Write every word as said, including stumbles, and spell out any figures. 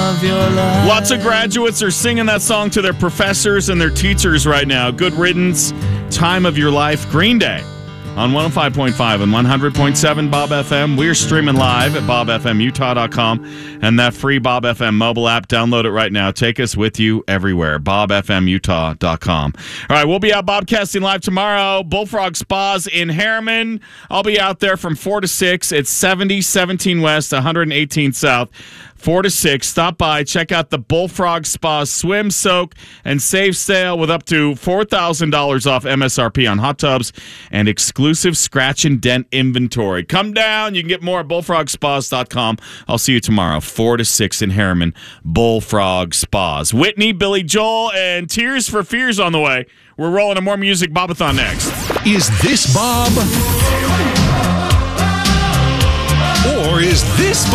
of your life. Lots of graduates are singing that song to their professors and their teachers right now. Good riddance, time of your life. Green Day on one oh five point five and one hundred point seven Bob F M. We're streaming live at bob f m utah dot com and that free Bob F M mobile app. Download it right now. Take us with you everywhere. bob f m utah dot com. All right, we'll be out Bobcasting live tomorrow. Bullfrog Spas in Harriman. I'll be out there from four to six. It's seventy seventeen West, one eighteen South. four to six. Stop by. Check out the Bullfrog Spa Swim, Soak, and Save sale with up to four thousand dollars off M S R P on hot tubs and exclusive scratch and dent inventory. Come down. You can get more at bullfrog spas dot com. I'll see you tomorrow, four to six in Harriman. Bullfrog Spas. Whitney, Billy Joel, and Tears for Fears on the way. We're rolling a more music Bobathon next. Is this Bob? Or is this